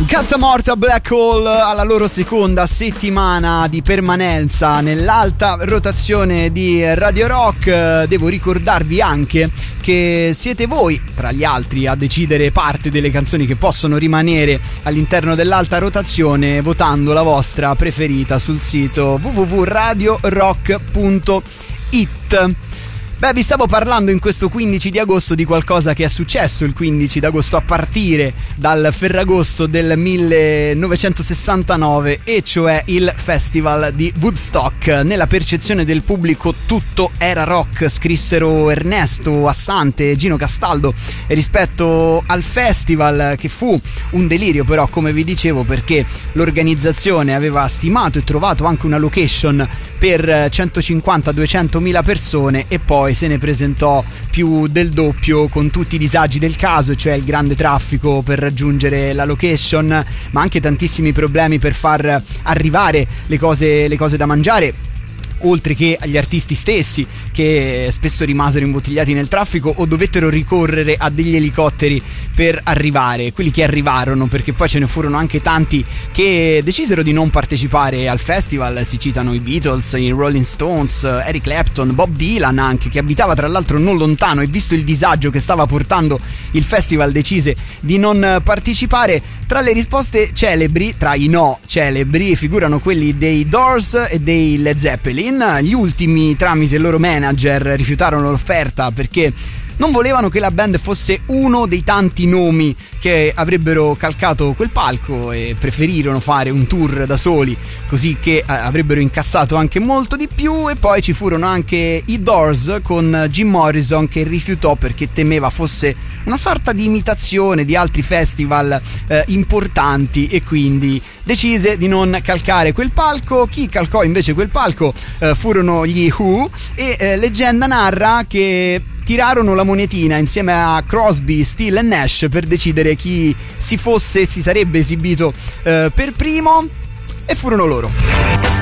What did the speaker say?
Gattamorta Black Hole alla loro seconda settimana di permanenza nell'alta rotazione di Radio Rock. Devo ricordarvi anche che siete voi, tra gli altri, a decidere parte delle canzoni che possono rimanere all'interno dell'alta rotazione votando la vostra preferita sul sito www.radiorock.it. Beh, vi stavo parlando in questo 15 di agosto di qualcosa che è successo il 15 d'agosto a partire dal Ferragosto del 1969, e cioè il Festival di Woodstock. Nella percezione del pubblico tutto era rock, scrissero Ernesto Assante e Gino Castaldo rispetto al festival, che fu un delirio però, come vi dicevo, perché l'organizzazione aveva stimato e trovato anche una location per 150-200 mila persone, e poi se ne presentò più del doppio, con tutti i disagi del caso, cioè il grande traffico per raggiungere la location, ma anche tantissimi problemi per far arrivare le cose da mangiare, oltre che agli artisti stessi, che spesso rimasero imbottigliati nel traffico o dovettero ricorrere a degli elicotteri per arrivare. Quelli che arrivarono, perché poi ce ne furono anche tanti che decisero di non partecipare al festival. Si citano i Beatles, i Rolling Stones, Eric Clapton, Bob Dylan anche, che abitava tra l'altro non lontano, e visto il disagio che stava portando il festival decise di non partecipare. Tra le risposte celebri, tra i no celebri, figurano quelli dei Doors e dei Led Zeppelin. Gli ultimi, tramite il loro manager, rifiutarono l'offerta perché non volevano che la band fosse uno dei tanti nomi che avrebbero calcato quel palco, e preferirono fare un tour da soli, così che avrebbero incassato anche molto di più. E poi ci furono anche i Doors con Jim Morrison, che rifiutò perché temeva fosse una sorta di imitazione di altri festival importanti, e quindi decise di non calcare quel palco. Chi calcò invece quel palco furono gli Who, e leggenda narra che tirarono la monetina insieme a Crosby, Steele e Nash per decidere chi si sarebbe esibito per primo, e furono loro.